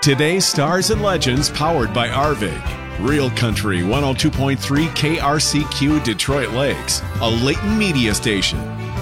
Today's Stars and Legends powered by Arvig. Real Country 102.3 KRCQ Detroit Lakes, a Layton media station.